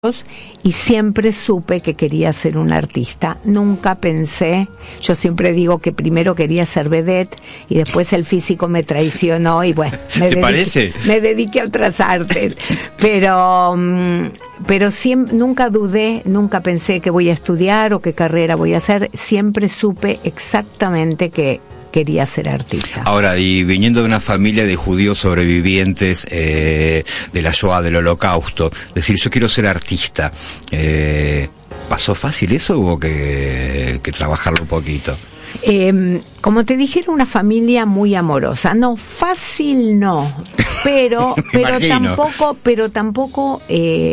y siempre supe que quería ser un artista. Nunca pensé, yo siempre digo que primero quería ser vedette y después el físico me traicionó y bueno, me dediqué a otras artes. Pero siempre, nunca dudé, nunca pensé que voy a estudiar o qué carrera voy a hacer. Siempre supe exactamente que quería ser artista. Ahora, y viniendo de una familia de judíos sobrevivientes de la Shoah, del Holocausto, decir yo quiero ser artista, ¿pasó fácil eso o hubo que trabajarlo un poquito? Como te dije, era una familia muy amorosa. No, fácil no, pero tampoco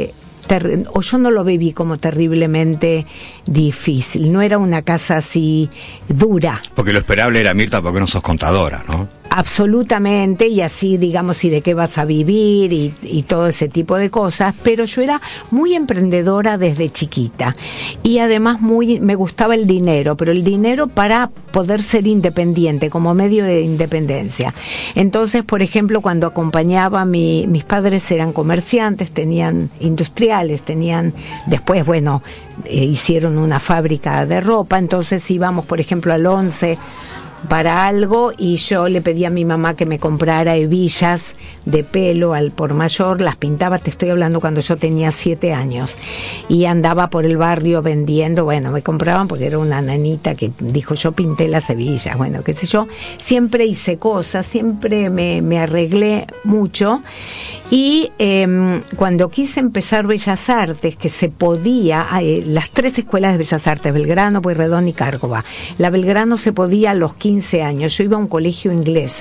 o yo no lo viví como terriblemente difícil. No era una casa así dura. Porque lo esperable era, Mirta, porque no sos contadora, ¿no? Absolutamente, y así, digamos, y de qué vas a vivir y todo ese tipo de cosas, pero yo era muy emprendedora desde chiquita y además me gustaba el dinero, pero el dinero para poder ser independiente, como medio de independencia. Entonces, por ejemplo, cuando acompañaba mis padres eran comerciantes, tenían industriales, después, bueno, hicieron una fábrica de ropa, entonces íbamos, por ejemplo, al 11 para algo y yo le pedí a mi mamá que me comprara hebillas de pelo al por mayor, las pintaba, te estoy hablando cuando yo tenía 7 años, y andaba por el barrio vendiendo, bueno, me compraban porque era una nanita que dijo yo pinté las hebillas, bueno, qué sé yo, siempre hice cosas, siempre me arreglé mucho. Y cuando quise empezar Bellas Artes, que se podía, las 3 escuelas de Bellas Artes, Belgrano, Pueyrredón y Córdoba, la Belgrano se podía a los 15 años, yo iba a un colegio inglés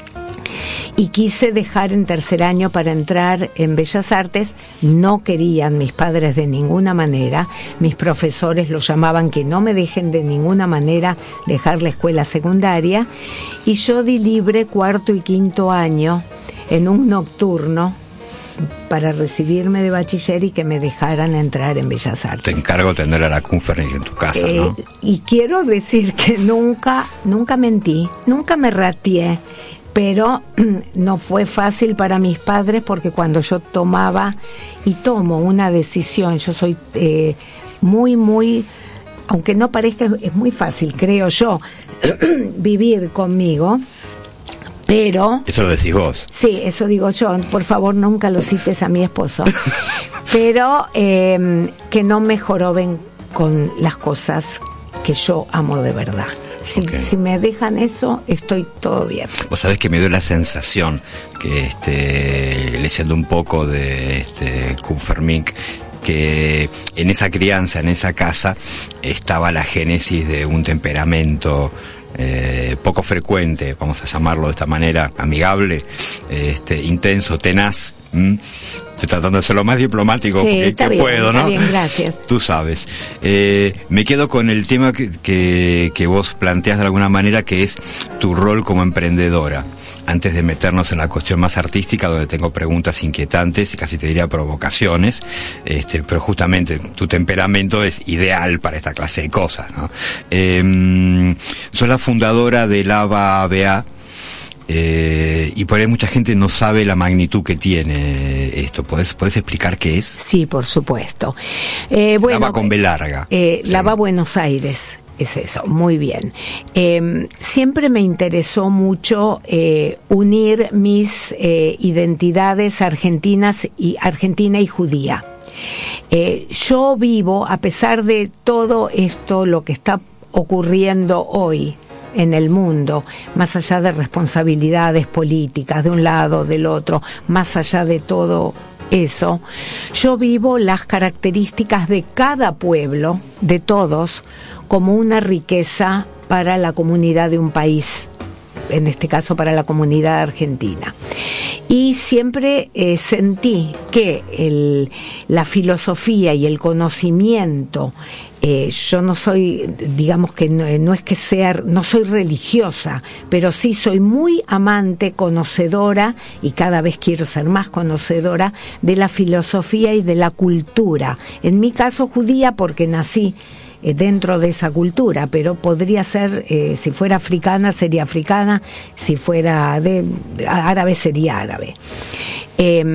y quise dejar en tercer año para entrar en Bellas Artes. No querían mis padres de ninguna manera, mis profesores lo llamaban que no me dejen de ninguna manera dejar la escuela secundaria, y yo di libre cuarto y quinto año en un nocturno para recibirme de bachiller y que me dejaran entrar en Bellas Artes. Te encargo tener a la Kunfernig en tu casa, ¿no? Y quiero decir que nunca mentí, nunca me rateé, pero no fue fácil para mis padres, porque cuando yo tomaba y tomo una decisión, yo soy muy, aunque no parezca, es muy fácil, creo yo, vivir conmigo. Pero... Eso lo decís vos. Sí, eso digo yo. Por favor, nunca lo cites a mi esposo. Pero que no me joroben con las cosas que yo amo de verdad. Si me dejan eso, estoy todo bien. Vos sabés que me dio la sensación que leyendo un poco de Kunfernig, que en esa crianza, en esa casa, estaba la génesis de un temperamento poco frecuente, vamos a llamarlo de esta manera, amigable, intenso, tenaz. Estoy tratando de ser lo más diplomático que puedo, ¿no? Está bien, gracias. Tú sabes. Me quedo con el tema que vos planteas de alguna manera, que es tu rol como emprendedora. Antes de meternos en la cuestión más artística, donde tengo preguntas inquietantes y casi te diría provocaciones, pero justamente tu temperamento es ideal para esta clase de cosas, ¿no? Sos la fundadora del ABA BA. Y por ahí mucha gente no sabe la magnitud que tiene esto. ¿Podés explicar qué es? Sí, por supuesto. Lava con B larga. Lava Buenos Aires, es eso, muy bien. Siempre me interesó mucho unir mis identidades argentina y judía. Yo vivo, a pesar de todo esto, lo que está ocurriendo hoy en el mundo, más allá de responsabilidades políticas de un lado, del otro, más allá de todo eso, yo vivo las características de cada pueblo, de todos, como una riqueza para la comunidad de un país, en este caso para la comunidad argentina. Y siempre sentí que la filosofía y el conocimiento, yo no soy, digamos que no es que no soy religiosa, pero sí soy muy amante, conocedora, y cada vez quiero ser más conocedora de la filosofía y de la cultura. En mi caso judía, porque nací dentro de esa cultura, pero podría ser, si fuera africana sería africana, si fuera árabe sería árabe.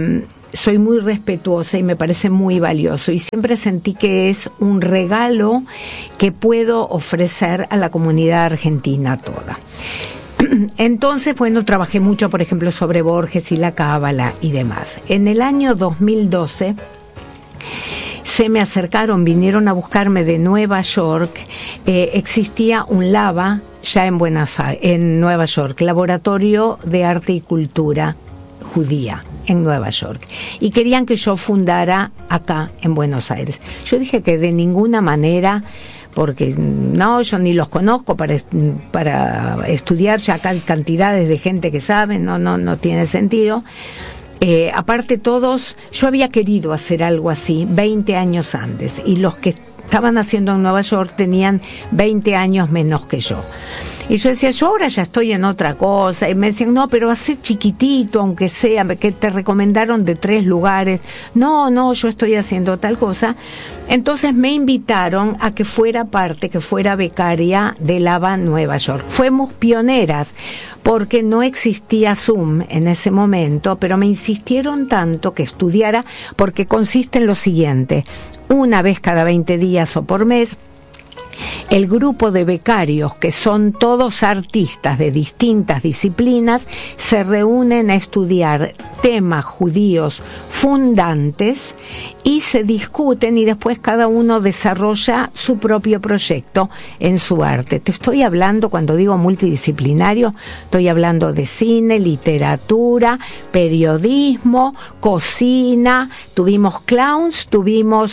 soy muy respetuosa y me parece muy valioso, y siempre sentí que es un regalo que puedo ofrecer a la comunidad argentina toda. Entonces, bueno, trabajé mucho, por ejemplo, sobre Borges y la Cábala y demás. En el año 2012 se me acercaron, vinieron a buscarme de Nueva York. Existía un LAVA ya en Nueva York, Laboratorio de Arte y Cultura Judía en Nueva York, y querían que yo fundara acá en Buenos Aires. Yo dije que de ninguna manera, porque no, yo ni los conozco para estudiar, ya acá hay cantidades de gente que sabe, no tiene sentido. Aparte todos, yo había querido hacer algo así 20 años antes, y los que estaban haciendo en Nueva York tenían 20 años menos que yo. Y yo decía, yo ahora ya estoy en otra cosa. Y me decían, no, pero hace chiquitito, aunque sea, que te recomendaron de 3 lugares. No, yo estoy haciendo tal cosa. Entonces me invitaron a que fuera becaria de LAVA Nueva York. Fuimos pioneras, porque no existía Zoom en ese momento, pero me insistieron tanto que estudiara, porque consiste en lo siguiente: una vez cada 20 días o por mes, el grupo de becarios, que son todos artistas de distintas disciplinas, se reúnen a estudiar temas judíos fundantes y se discuten, y después cada uno desarrolla su propio proyecto en su arte. Te estoy hablando, cuando digo multidisciplinario, estoy hablando de cine, literatura, periodismo, cocina, tuvimos clowns, tuvimos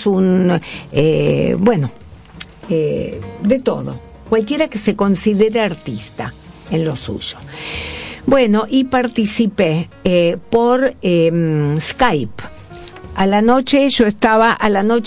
de todo, cualquiera que se considere artista en lo suyo. Bueno, y participé por Skype. A la noche yo estaba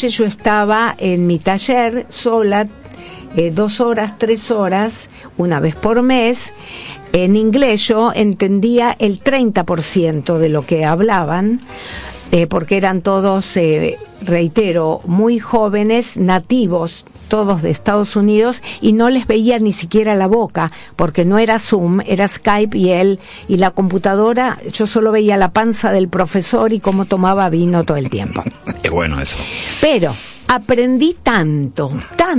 en mi taller sola, 2 horas, 3 horas, una vez por mes. En inglés yo entendía el 30% de lo que hablaban, porque eran todos, reitero, muy jóvenes, nativos, todos de Estados Unidos, y no les veía ni siquiera la boca, porque no era Zoom, era Skype, y la computadora, yo solo veía la panza del profesor y cómo tomaba vino todo el tiempo. Es bueno eso. Pero aprendí tanto,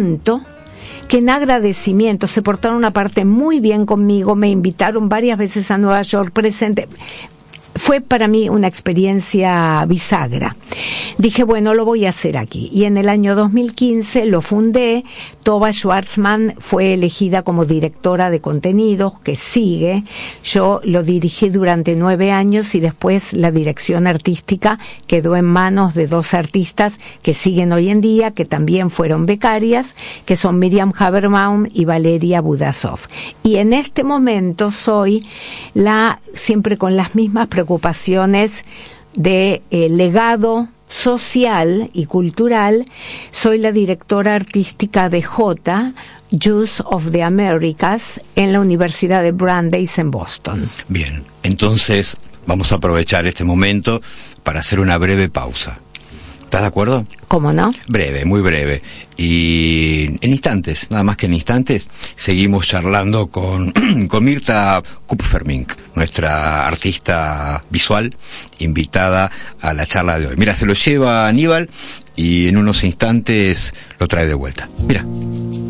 que en agradecimiento se portaron aparte muy bien conmigo, me invitaron varias veces a Nueva York, presente. Fue para mí una experiencia bisagra. Dije, bueno, lo voy a hacer aquí. Y en el año 2015 lo fundé. Tova Schwartzman fue elegida como directora de contenidos, que sigue. Yo lo dirigí durante 9 años, y después la dirección artística quedó en manos de 2 artistas que siguen hoy en día, que también fueron becarias, que son Miriam Haberbaum y Valeria Budasov. Y en este momento soy siempre con las mismas preocupaciones de legado social y cultural. Soy la directora artística de Jews of the Americas, en la Universidad de Brandeis en Boston. Bien, entonces vamos a aprovechar este momento para hacer una breve pausa. ¿Estás de acuerdo? ¿Cómo no? Breve, muy breve. Y en instantes, nada más que en instantes, seguimos charlando con Mirta Kupfermink, nuestra artista visual, invitada a la charla de hoy. Mira, se lo lleva Aníbal y en unos instantes lo trae de vuelta. Mira.